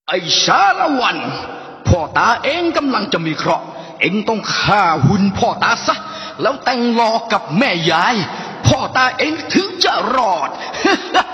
ไอ้ชาละวันพ่อตาเองกำลังจะมีเคราะห์เองต้องฆ่าหุ่นพ่อตาซะแล้วแต่งงานกับแม่ยายพ่อตาเองถึงจะรอด